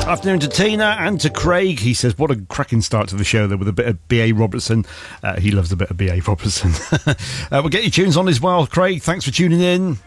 Afternoon to Tina and to Craig. He says, what a cracking start to the show there with a bit of B.A. Robertson. He loves a bit of B.A. Robertson. We'll get your tunes on as well, Craig. Thanks for tuning in.